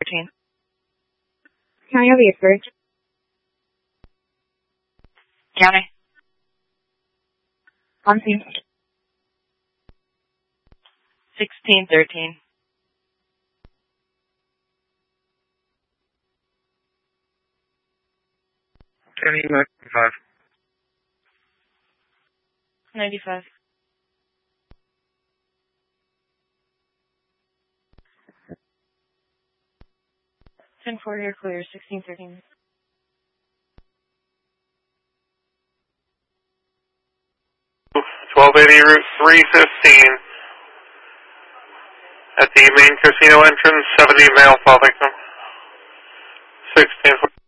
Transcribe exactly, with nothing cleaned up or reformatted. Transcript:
thirteen. County of Vicksburg. County. On scene. sixteen thirteen. County ninety-five. ninety-five. ten four, you're clear, sixteen thirteen. twelve eighty Route three fifteen. At the main casino entrance, seventy male fall victim. sixteen